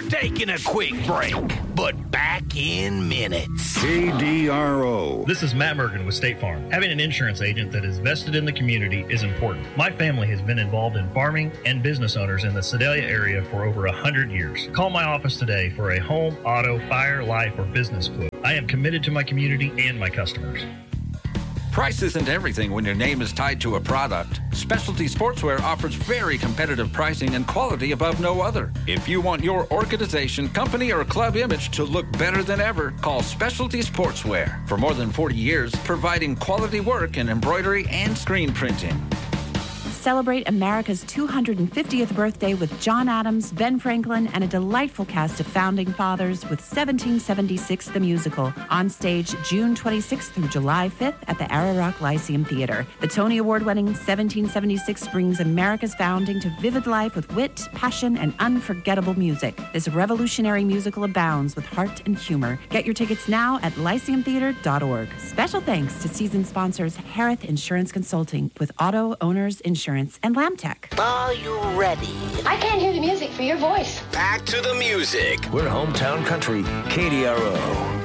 taking a quick break, but back in minutes. KDRO. This is Matt Mergen with State Farm. Having an insurance agent that is vested in the community is important. My family has been involved in farming and business owners in the Sedalia area for over 100 years. Call my office today for a home, auto, fire, life, or business quote. I am committed to my community and my customers. Price isn't everything when your name is tied to a product. Specialty Sportswear offers very competitive pricing and quality above no other. If you want your organization, company, or club image to look better than ever, call Specialty Sportswear. For more than 40 years, providing quality work in embroidery and screen printing. Celebrate America's 250th birthday with John Adams, Ben Franklin, and a delightful cast of founding fathers with 1776 the Musical, on stage June 26th through July 5th at the Ararock Lyceum Theater. The Tony Award-winning 1776 brings America's founding to vivid life with wit, passion, and unforgettable music. This revolutionary musical abounds with heart and humor. Get your tickets now at lyceumtheater.org. Special thanks to season sponsors Harith Insurance Consulting with Auto Owners Insurance and Lamtech. Are you ready? I can't hear the music for your voice. Back to the music. We're hometown country, KDRO.